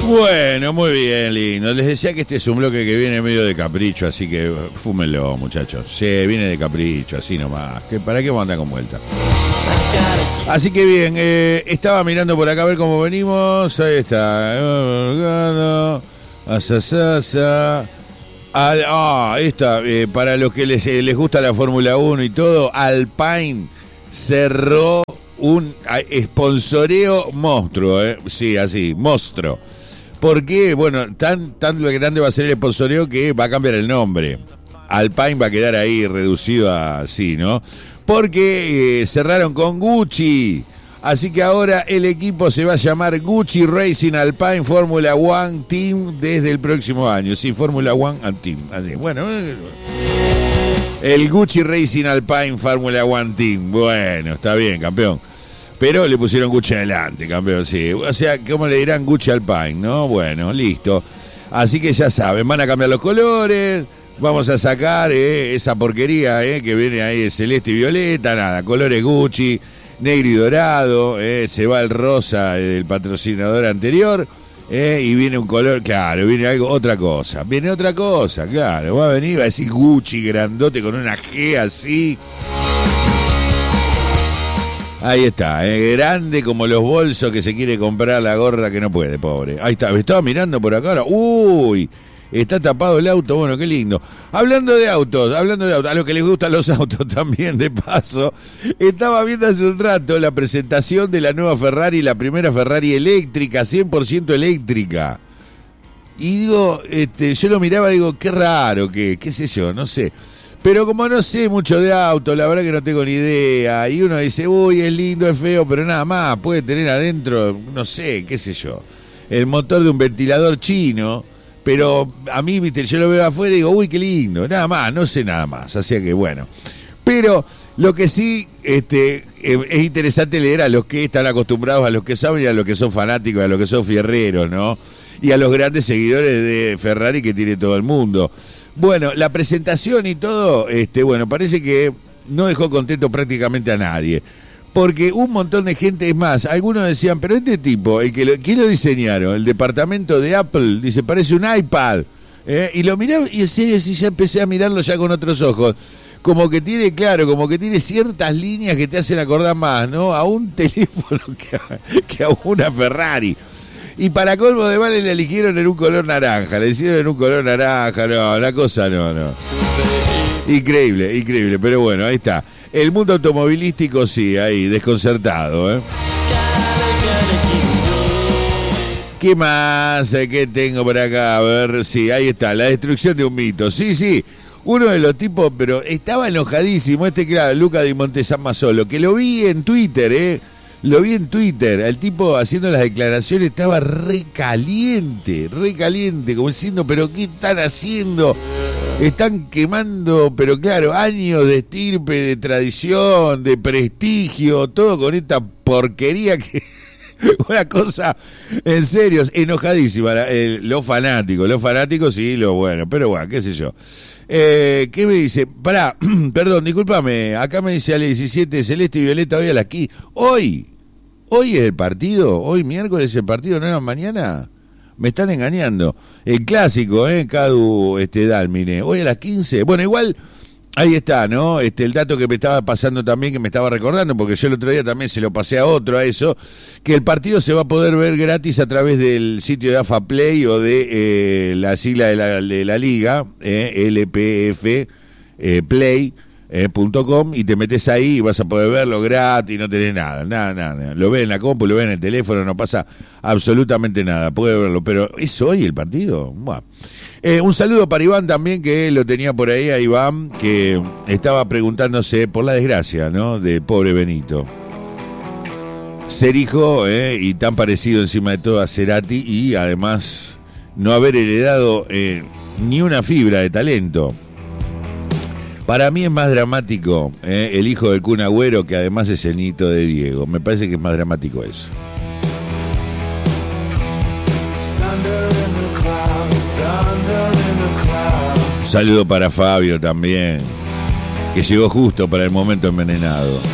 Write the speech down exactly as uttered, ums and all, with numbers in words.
Bueno, muy bien, lindo. Les decía que este es un bloque que viene medio de capricho, así que fúmenlo, muchachos. Sí, viene de capricho, así nomás. ¿Qué, ¿Para qué vamos a andar con vuelta? Así que bien, eh, estaba mirando por acá a ver cómo venimos. Ahí está. Asasasa. Al, ah, esta, eh, para los que les, eh, les gusta la Fórmula uno y todo, Alpine cerró un sponsoreo monstruo, eh. Sí, así, monstruo. ¿Por qué? Bueno, tan, tan grande va a ser el sponsoreo que va a cambiar el nombre. Alpine va a quedar ahí reducido a así, ¿no? Porque eh, cerraron con Gucci. Así que ahora el equipo se va a llamar Gucci Racing Alpine Formula One Team desde el próximo año. Sí, Formula One Team. Así, bueno, el Gucci Racing Alpine Formula One Team. Bueno, está bien, campeón. Pero le pusieron Gucci adelante, campeón, sí. O sea, ¿cómo le dirán Gucci Alpine, no? Bueno, listo. Así que ya saben, van a cambiar los colores. Vamos a sacar eh, esa porquería eh, que viene ahí de celeste y violeta. Nada, colores Gucci, negro y dorado. Eh, se va el rosa del patrocinador anterior. Eh, y viene un color, claro, viene algo, otra cosa. Viene otra cosa, claro. Va a venir, va a decir Gucci grandote con una G así. Ahí está, eh, grande como los bolsos que se quiere comprar la gorra que no puede, pobre. Ahí está, me estaba mirando por acá. Uy, está tapado el auto, bueno, qué lindo. Hablando de autos, hablando de autos, a los que les gustan los autos también, de paso, estaba viendo hace un rato la presentación de la nueva Ferrari, la primera Ferrari eléctrica, cien por ciento eléctrica. Y digo, este, yo lo miraba y digo, qué raro, qué, qué sé yo, no sé. Pero como no sé mucho de auto, la verdad que no tengo ni idea. Y uno dice, uy, es lindo, es feo, pero nada más. Puede tener adentro, no sé, qué sé yo, el motor de un ventilador chino. Pero a mí, viste, yo lo veo afuera y digo, uy, qué lindo. Nada más, no sé nada más. Así que bueno. Pero lo que sí este, es interesante leer a los que están acostumbrados, a los que saben y a los que son fanáticos, a los que son fierreros, ¿no? Y a los grandes seguidores de Ferrari que tiene todo el mundo. Bueno, la presentación y todo, este, bueno, parece que no dejó contento prácticamente a nadie. Porque un montón de gente, es más, algunos decían, pero este tipo, el que lo, ¿quién lo diseñaron? El departamento de Apple, dice, parece un iPad. ¿Eh? Y lo miraba, y en serio, sí, ya empecé a mirarlo ya con otros ojos. Como que tiene, claro, como que tiene ciertas líneas que te hacen acordar más, ¿no? A un teléfono que a, que a una Ferrari. Y para colmo de males le eligieron en un color naranja, le hicieron en un color naranja, no, la cosa no, no. Increíble, increíble, pero bueno, ahí está. El mundo automovilístico sí, ahí, desconcertado, ¿eh? ¿Qué más? ¿Qué tengo por acá? A ver, sí, ahí está, la destrucción de un mito. Sí, sí, uno de los tipos, pero estaba enojadísimo, este claro, Luca Di Montesama Solo, que lo vi en Twitter, ¿eh? Lo vi en Twitter, el tipo haciendo las declaraciones estaba re caliente, re caliente, como diciendo, pero ¿qué están haciendo? Están quemando, pero claro, años de estirpe, de tradición, de prestigio, todo con esta porquería que... Una cosa, en serio, enojadísima, eh, los fanáticos, los fanáticos sí, lo bueno, pero bueno, qué sé yo. Eh, ¿Qué me dice? Pará, perdón, discúlpame, acá me dice Ale diecisiete, Celeste y Violeta hoy a las quince. ¿Hoy? ¿Hoy es el partido? ¿Hoy miércoles es el partido? ¿No era mañana? Me están engañando. El clásico, ¿eh? Cadu este, Dálmine. ¿Hoy a las quince? Bueno, igual... Ahí está, ¿no? Este, el dato que me estaba pasando también, que me estaba recordando, porque yo el otro día también se lo pasé a otro a eso, que el partido se va a poder ver gratis a través del sitio de AFA Play o de eh, la sigla de la, de la liga, eh, L P F eh, Play. Eh, punto com, y te metes ahí y vas a poder verlo gratis, no tenés nada, nada, nada, lo ves en la compu, lo ves en el teléfono, no pasa absolutamente nada, puedes verlo, pero ¿es hoy el partido? Bueno. Eh, un saludo para Iván también, que lo tenía por ahí a Iván, que estaba preguntándose por la desgracia, ¿no?, del pobre Benito. Ser hijo, eh, y tan parecido encima de todo a Cerati, y además no haber heredado eh, ni una fibra de talento. Para mí es más dramático eh, el hijo del Kun Agüero, que además es el nieto de Diego. Me parece que es más dramático eso. Un saludo para Fabio también, que llegó justo para el momento envenenado.